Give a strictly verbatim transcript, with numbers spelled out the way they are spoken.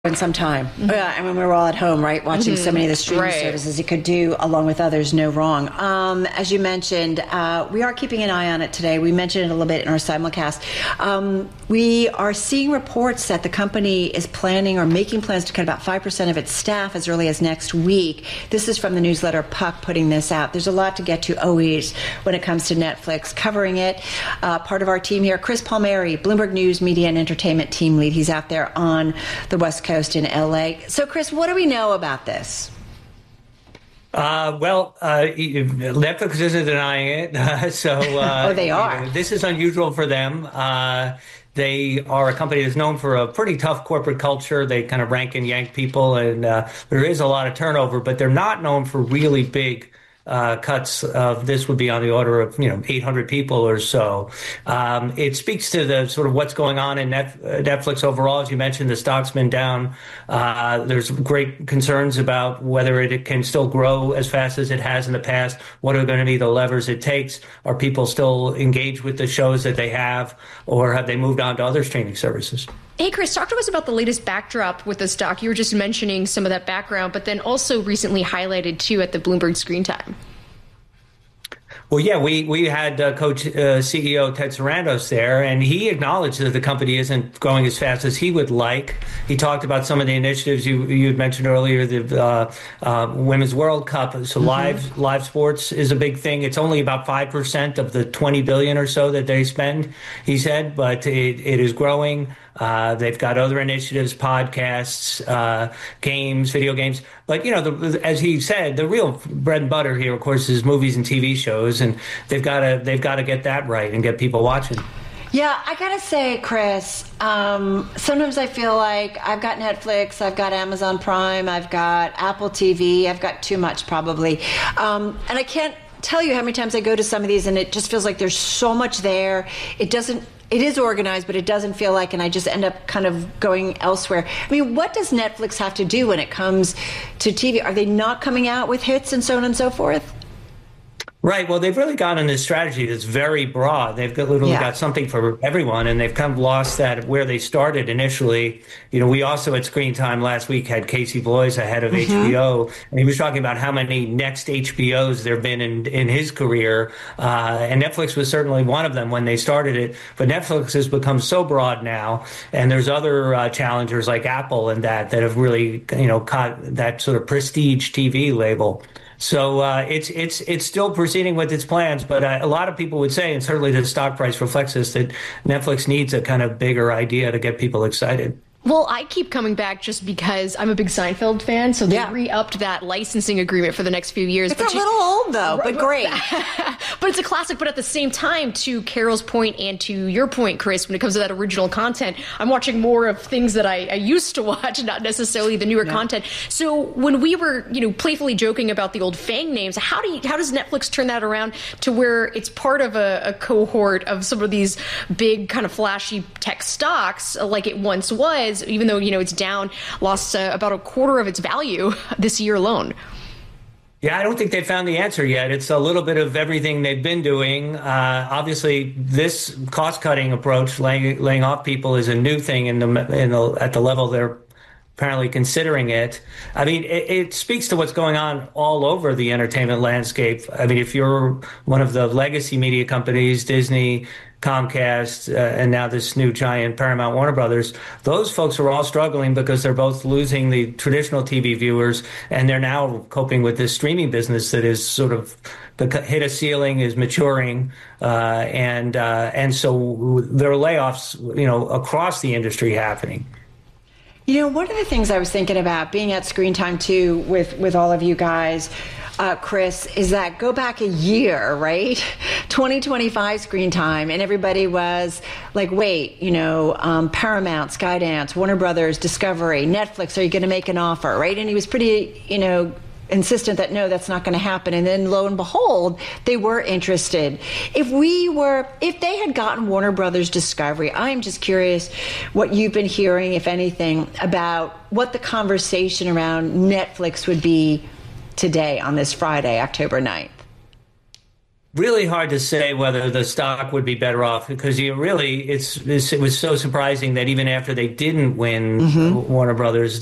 in some time. Mm-hmm. Yeah, I mean, we were all at home, right, watching mm-hmm. so many of the streaming right. services. It could do, along with others, no wrong. Um, as you mentioned, uh, we are keeping an eye on it today. We mentioned it a little bit in our simulcast. Um, we are seeing reports that the company is planning or making plans to cut about five percent of its staff as early as next week. This is from the newsletter Puck putting this out. There's a lot to get to always when it comes to Netflix. Covering it, uh, part of our team here, Chris Palmieri, Bloomberg News Media and Entertainment Team Lead. He's out there on the West Coast in L A. So, Chris, what do we know about this? Uh, well, uh, Netflix isn't denying it. Uh, so, uh, oh, they are. You know, this is unusual for them. Uh, they are a company that's known for a pretty tough corporate culture. They kind of rank and yank people, and uh, there is a lot of turnover, but they're not known for really big Uh, cuts of this would be on the order of, you know, eight hundred people or so. Um, it speaks to the sort of what's going on in Net, uh, Netflix overall. As you mentioned, the stock's been down. Uh, there's great concerns about whether it, it can still grow as fast as it has in the past. What are going to be the levers it takes? Are people still engaged with the shows that they have, or have they moved on to other streaming services? Hey, Chris, talk to us about the latest backdrop with the stock. You were just mentioning some of that background, but then also recently highlighted, too, at the Bloomberg Screen Time. Well, yeah, we, we had uh, Coach uh, C E O Ted Sarandos there, and he acknowledged that the company isn't growing as fast as he would like. He talked about some of the initiatives you you had mentioned earlier, the uh, uh, Women's World Cup. So mm-hmm. live live sports is a big thing. It's only about five percent of the twenty billion dollars or so that they spend, he said, but it, it is growing. Uh, they've got other initiatives, podcasts, uh, games, video games. But, you know, the, as he said, the real bread and butter here, of course, is movies and T V shows. And they've got to they've got to get that right and get people watching. Yeah, I got to say, Chris, um, sometimes I feel like I've got Netflix, I've got Amazon Prime, I've got Apple T V, I've got too much probably. Um, and I can't tell you how many times I go to some of these and it just feels like there's so much there. It doesn't. It is organized, but it doesn't feel like, and I just end up kind of going elsewhere. I mean, what does Netflix have to do when it comes to T V? Are they not coming out with hits and so on and so forth? Right. Well, they've really gone on this strategy that's very broad. They've got, literally yeah. got something for everyone, and they've kind of lost that where they started initially. You know, we also at Screen Time last week had Casey Bloys, ahead of mm-hmm. H B O, and he was talking about how many next H B Os there have been in, in his career. Uh, and Netflix was certainly one of them when they started it. But Netflix has become so broad now, and there's other uh, challengers like Apple and that that have really, you know, caught that sort of prestige T V label. So uh, it's it's it's still proceeding with its plans, but uh, a lot of people would say, and certainly the stock price reflects this, that Netflix needs a kind of bigger idea to get people excited. Well, I keep coming back just because I'm a big Seinfeld fan, so they yeah. re-upped that licensing agreement for the next few years. It's but a little old, though, but great. But it's a classic. But at the same time, to Carol's point and to your point, Chris, when it comes to that original content, I'm watching more of things that I, I used to watch, not necessarily the newer yeah. content. So when we were, you know, playfully joking about the old FANG names, how do you, how does Netflix turn that around to where it's part of a, a cohort of some of these big kind of flashy tech stocks like it once was, even though, you know, it's down, lost uh, about a quarter of its value this year alone? Yeah, I don't think they found the answer yet. It's a little bit of everything they've been doing. Uh, obviously, this cost-cutting approach, laying, laying off people, is a new thing in the, in the at the level they're apparently considering it. I mean, it, it speaks to what's going on all over the entertainment landscape. I mean, if you're one of the legacy media companies, Disney, Comcast, uh, and now this new giant Paramount Warner Brothers, those folks are all struggling because they're both losing the traditional T V viewers, and they're now coping with this streaming business that is sort of hit a ceiling, is maturing, uh, and uh, and so there are layoffs, you know, across the industry happening. You know, one of the things I was thinking about being at Screen Time too with with all of you guys, Uh, Chris, is that go back a year, right? twenty twenty-five Screen Time, and everybody was like, wait, you know, um, Paramount, Skydance, Warner Brothers, Discovery, Netflix, are you going to make an offer, right? And he was pretty, you know, insistent that no, that's not going to happen. And then lo and behold, they were interested. If we were, if they had gotten Warner Brothers Discovery, I'm just curious what you've been hearing, if anything, about what the conversation around Netflix would be today on this Friday, October ninth. really hard to say whether the stock would be better off because you really it's, it's it was so surprising that even after they didn't win mm-hmm. Warner Brothers